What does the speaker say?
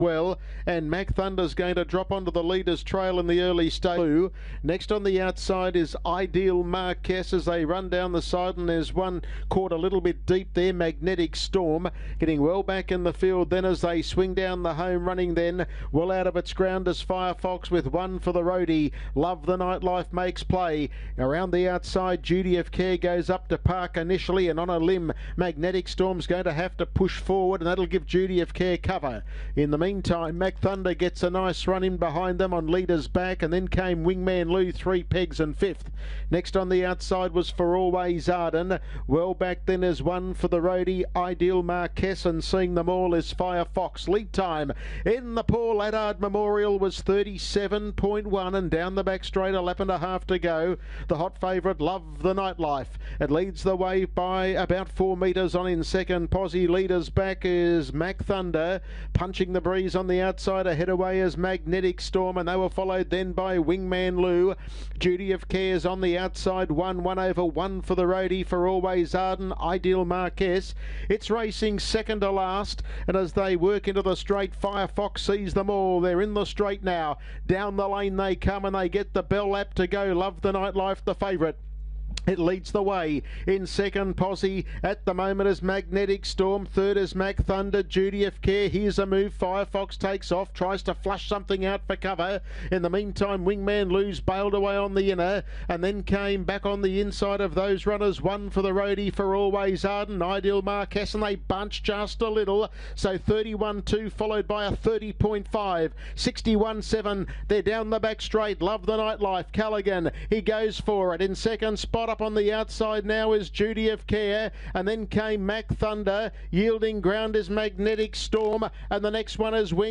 well, and Mac Thunder's going to drop onto the leader's trail in the early stage. Next on the outside is Ideal Marquess as they run down the side, and there's one caught a little bit deep there, Magnetic Storm, getting well back in the field then as they swing down the home running then. Well out of its ground is Firefox with one for the roadie. Love the Nightlife makes play. Around the outside, Duty of Care goes up to park initially, and on a limb, Magnetic Storm's going to have to push forward, and that'll give Duty of Care cover. In the meantime, Mac Thunder gets a nice run in behind them on leader's back, and then came Wingman Lou, 3 pegs and 5th. Next on the outside was For Always Arden. Well back then is one for the roadie, Ideal Marquess, and seeing them all is Firefox. Lead time in the Paul Laddard Memorial was 37.1, and down the back straight, a lap and a half to go. The hot favourite, Love the Nightlife. It leads the way by about 4 metres on in second. Posse leaders back is Mac Thunder, punching the breeze on the outside. Ahead away is Magnetic Storm, and they were followed then by Wingman Lou. Duty of Care's on the outside, 1 over 1 for the roadie, For Always Arden, Ideal Marquess. It's racing second to last, and as they work into the straight, Firefox sees them all. They're in the straight now. Down the lane they come, and they get the bell lap to go. Love the Nightlife, the favourite. It leads the way. In second, Posse at the moment is Magnetic Storm. Third is Mac Thunder. Duty of Care. Here's a move. Firefox takes off, tries to flush something out for cover. In the meantime, Wingman Lou's bailed away on the inner, and then came back on the inside of those runners. One for the roadie, For Always Arden, Ideal Marquess, and they bunch just a little. So 31.2 followed by a 30.5. 61.7. They're down the back straight. Love the Nightlife. Callaghan, he goes for it. In second spot up on the outside now is Duty of Care, and then came Mac Thunder. Yielding ground is Magnetic Storm, and the next one is Wing.